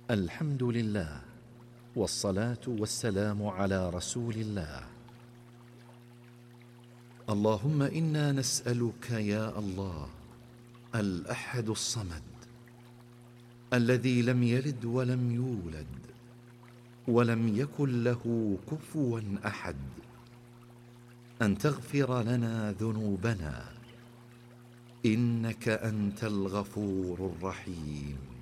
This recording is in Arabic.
الحمد لله، والصلاة والسلام على رسول الله. اللهم إنا نسألك يا الله الأحد الصمد الذي لم يلد ولم يولد ولم يكن له كفوا أحد، أن تغفر لنا ذنوبنا إنك أنت الغفور الرحيم.